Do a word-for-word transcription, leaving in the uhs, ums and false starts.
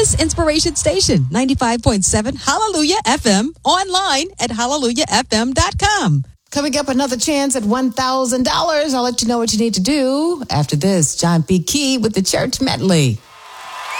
this inspiration station, ninety-five point seven Hallelujah F M, online at hallelujah f m dot com. Coming up, another chance at one thousand dollars. I'll let you know what you need to do. After this, John P. Key with the Church Medley.